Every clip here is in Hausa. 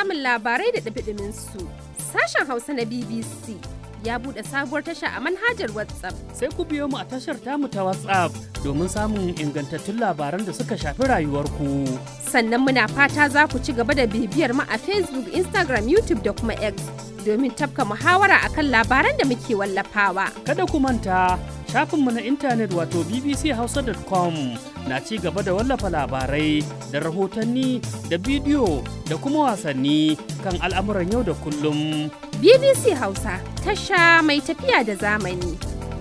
samun labarai da ɗumi-ɗumin su. Sashen Hausa na BBC ya buɗe sabuwar tasha a manhajar WhatsApp. Sai ku biyo mu a tashar tamu ta WhatsApp domin samun ingantattun labaran da suka shafi rayuwarku. Sannan muna fata za ku ci gaba da bibiyar mu a Facebook, Instagram, YouTube da kuma X domin tafka muhawara akan labaran da muke wallafawa. Kada ku manta shafinmu na intanet wato bbchausa.com na ci gaba da wallafa labarai da rahotanni da bidiyo da kuma wasanni kan al'amuran yau da kullum. BBC Hausa, tasha mai tafiya da zamani.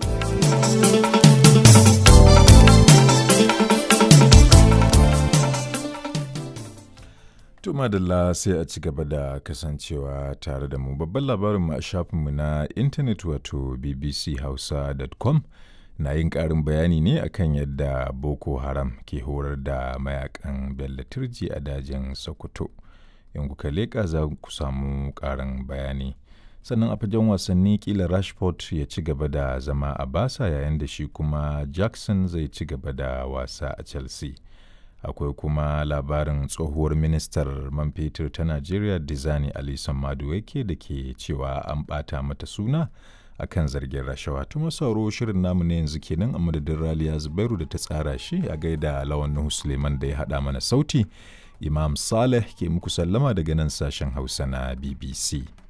Madalla sai a ci gaba da kasancewa tare da mu. Babban labarinmu a shafinmu na intanet wato bbchausa.com na yin ƙarin bayani ne akan yadda Boko Haram ke horar da mayakan Bello Turji a dajin Sokoto. In kuka leƙa za ku samu ƙarin bayani. Sannan a fagen wasanni kila Rashford ya ci gaba da zama a Barca yayin da shi kuma Jackson zai ci gaba da wasa a Chelsea. Akwai kuma labarin tsohuwar ministar man fetur ta Najeriya Dizani Alison Madueke da ke cewa an ɓata mata suna akan zargin rashawa. Tuma sauro shirin namu ne yanzu kenan a madadin Raliya Zubairu da ta tsara shi a gaida Lawan Nuhu Suleiman da ya haɗa mana sauti. Imam Saleh ke muku sallama daga nan sashen Hausa na BBC.